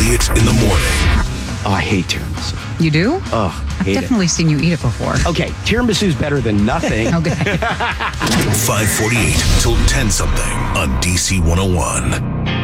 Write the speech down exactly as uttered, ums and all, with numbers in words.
Elliott in the morning. Oh, I hate tiramisu. You do? Oh, I've definitely it. seen you eat it before. Okay, tiramisu's better than nothing. Okay. five forty-eight till ten something on D C one oh one.